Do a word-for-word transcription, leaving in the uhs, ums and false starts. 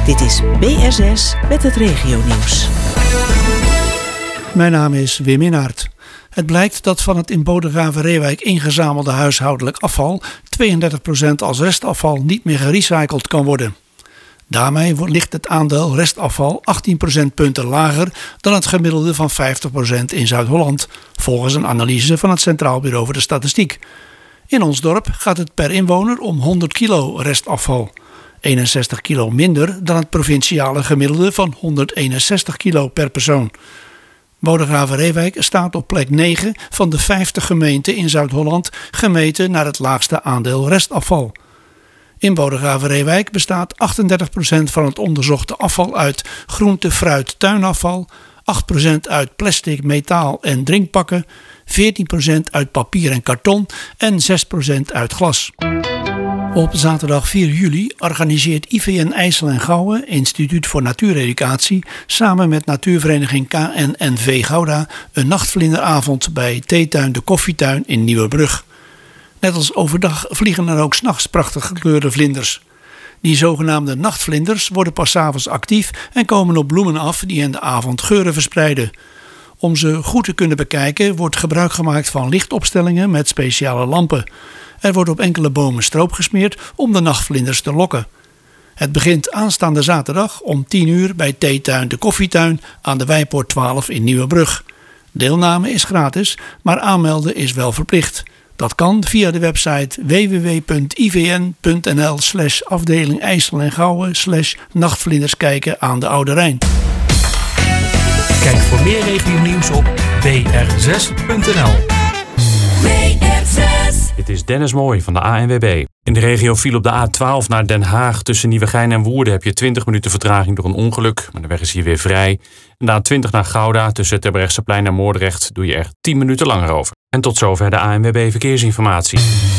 Dit is B R zes met het regionieuws. Mijn naam is Wim Inhart. Het blijkt dat van het in Bodegraven-Reewijk ingezamelde huishoudelijk afval tweeëndertig procent als restafval niet meer gerecycled kan worden. Daarmee ligt het aandeel restafval achttien procentpunten lager dan het gemiddelde van vijftig procent in Zuid-Holland, volgens een analyse van het Centraal Bureau voor de Statistiek. In ons dorp gaat het per inwoner om honderd kilo restafval. eenenzestig kilo minder dan het provinciale gemiddelde van honderdeenenzestig kilo per persoon. Bodegraven-Reewijk staat op plek negen van de vijftig gemeenten in Zuid-Holland gemeten naar het laagste aandeel restafval. In Bodegraven-Reewijk bestaat achtendertig procent van het onderzochte afval uit groente, fruit, tuinafval, acht procent uit plastic, metaal en drinkpakken, veertien procent uit papier en karton en zes procent uit glas. Op zaterdag vier juli organiseert I V N IJssel en Gouwen, Instituut voor Natuureducatie, samen met natuurvereniging K N N V Gouda een nachtvlinderavond bij Theetuin de Koffietuin in Nieuwebrug. Net als overdag vliegen er ook 's nachts prachtig gekleurde vlinders. Die zogenaamde nachtvlinders worden pas 's avonds actief en komen op bloemen af die in de avond geuren verspreiden. Om ze goed te kunnen bekijken wordt gebruik gemaakt van lichtopstellingen met speciale lampen. Er wordt op enkele bomen stroop gesmeerd om de nachtvlinders te lokken. Het begint aanstaande zaterdag om tien uur bij Theetuin de Koffietuin aan de Wijpoort twaalf in Nieuwebrug. Deelname is gratis, maar aanmelden is wel verplicht. Dat kan via de website w w w punt i v n punt n l slash afdeling IJssel en Gouwen slash nachtvlinders kijken aan de Oude Rijn. Kijk voor meer regionieuws op b r zes punt n l. Dit is Dennis Mooij van de A N W B. In de regio viel op de A twaalf naar Den Haag. Tussen Nieuwegein en Woerden heb je twintig minuten vertraging door een ongeluk. Maar de weg is hier weer vrij. En de A twintig naar Gouda tussen Terbrechtseplein en Moordrecht doe je er tien minuten langer over. En tot zover de A N W B Verkeersinformatie.